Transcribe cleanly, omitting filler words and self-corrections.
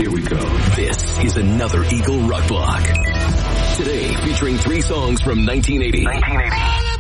Here we go. This is another Eagle Rock Block. Today, featuring 3 songs from 1980.